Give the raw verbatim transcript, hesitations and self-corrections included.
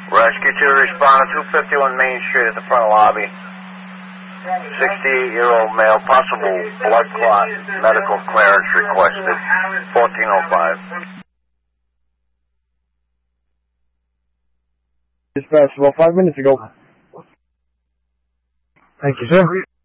Rescue two responded, two fifty-one Main Street at the front lobby. sixty-eight-year-old male, possible blood clot, medical clearance requested, fourteen oh five. Dispatch, about five minutes ago. Thank you, sir.